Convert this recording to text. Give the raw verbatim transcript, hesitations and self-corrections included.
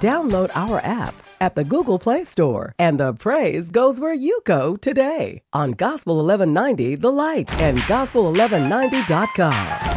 download our app at the Google Play Store. And the praise goes where you go today on Gospel eleven ninety The Light and gospel eleven ninety dot com.